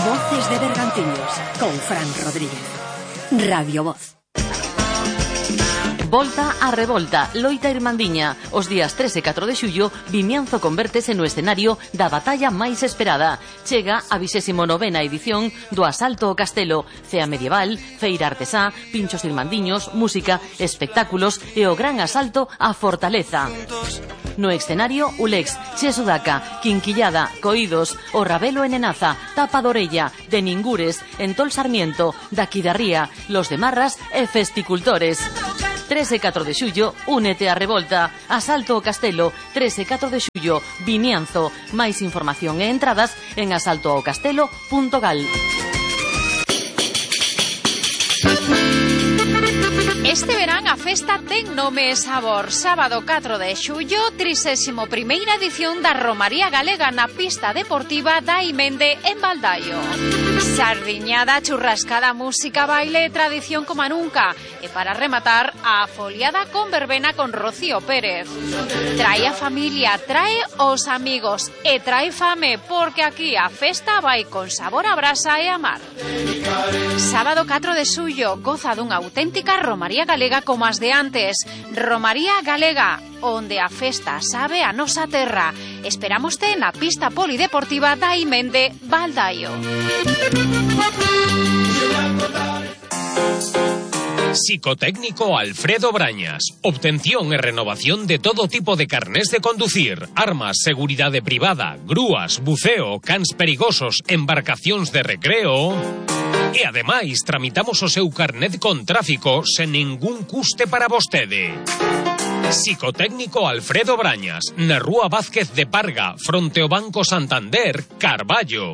Voces de Bergantiños, con Fran Rodríguez. Radio Voz. Volta a revolta, loita irmandiña. Os días 3 e 4 de xullo, Vimianzo convértese no escenario da batalla máis esperada. Chega a 29ª edición do Asalto ao Castelo. Cea medieval, feira artesá, pinchos irmandiños, música, espectáculos e o gran asalto á fortaleza. No escenario, Ulex, Che Sudaca, Quinquillada, Coídos, O Rabelo en Enaza, Tapa de Orella, de Ningures, Entol Sarmiento, Daquidarría, Los de Marras e Festicultores. 3 e 4 de xullo, únete á revolta. Asalto ao Castelo, 3 e 4 de xullo, Vimianzo. Máis información e entradas en asaltoaocastelo.gal. Este verán a festa ten nome e sabor. Sábado 4 de xullo, 31ª edición da Romaría Galega na pista deportiva da Imende en Baldaio. Sardiñada, churrascada, música, baile e tradición como nunca. E para rematar, a foliada con verbena con Rocío Pérez. Trae a familia, trae os amigos e trae fame, porque aquí a festa vai con sabor a brasa e a mar. Sábado 4 de xullo, goza dunha auténtica Romaría Galega como as de antes. Romaría Galega, onde a festa sabe a nosa terra. Esperámoste na pista polideportiva da Imende, Baldaio. Psicotécnico Alfredo Brañas. Obtención e renovación de todo tipo de carnés de conducir, armas, seguridade privada, grúas, buceo, cans perigosos, embarcacións de recreo. E ademais, tramitamos o seu carnet con tráfico sen ningún custe para vostede. Psicotécnico Alfredo Brañas, na Rúa Vázquez de Parga, fronte ao Banco Santander, Carballo.